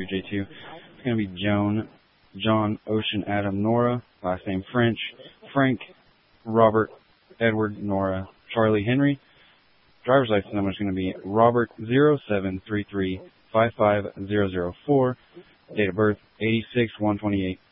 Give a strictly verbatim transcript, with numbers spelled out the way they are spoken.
three J two. It's going to be Joan, John, Ocean, Adam, Nora, last name French, Frank, Robert, Edward, Nora, Charlie, Henry. Driver's license number is going to be Robert zero seven three three five five zero zero four. Date of birth eighty-six one twenty-eight.